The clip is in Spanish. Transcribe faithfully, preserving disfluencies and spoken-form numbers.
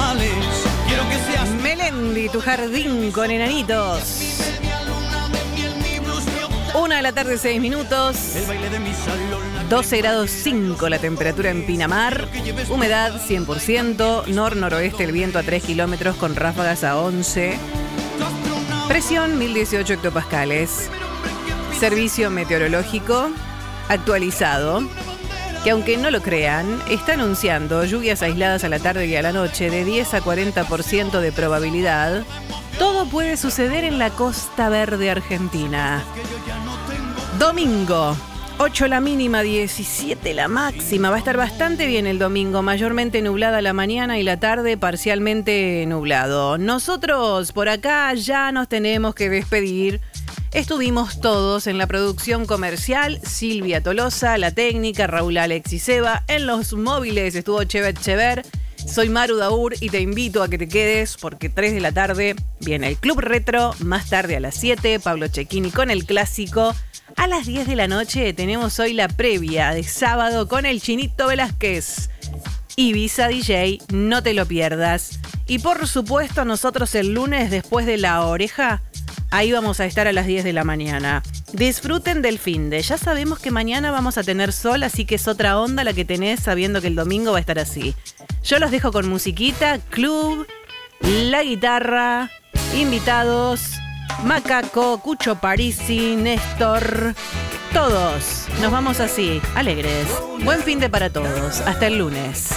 males. Quiero que seas Melendi, tu jardín con enanitos. Una de la tarde, seis minutos. el baile de mi salón. doce grados cinco la temperatura en Pinamar. Humedad cien por ciento. Nor-noroeste el viento a tres kilómetros con ráfagas a once. Presión mil dieciocho hectopascales. Servicio meteorológico actualizado, que aunque no lo crean, está anunciando lluvias aisladas a la tarde y a la noche de diez a cuarenta por ciento de probabilidad. Todo puede suceder en la Costa Verde Argentina. Domingo, ocho la mínima, diecisiete la máxima. Va a estar bastante bien el domingo, mayormente nublada la mañana y la tarde parcialmente nublado. Nosotros por acá ya nos tenemos que despedir. Estuvimos todos en la producción comercial, Silvia Tolosa, la técnica, Raúl Alex y Seba. En los móviles estuvo Chevet Chever. Soy Maru Daur y te invito a que te quedes porque tres de la tarde viene el Club Retro. Más tarde a las siete, Pablo Cecchini con el clásico. A las diez de la noche tenemos hoy la previa de sábado con el Chinito Velázquez. Ibiza D J, no te lo pierdas. Y por supuesto nosotros el lunes después de La Oreja, ahí vamos a estar a las diez de la mañana. Disfruten del finde. Ya sabemos que mañana vamos a tener sol, así que es otra onda la que tenés sabiendo que el domingo va a estar así. Yo los dejo con musiquita, club, la guitarra, invitados, Macaco, Cucho Parisi, Néstor, todos. Nos vamos así, alegres. Buen finde para todos. Hasta el lunes.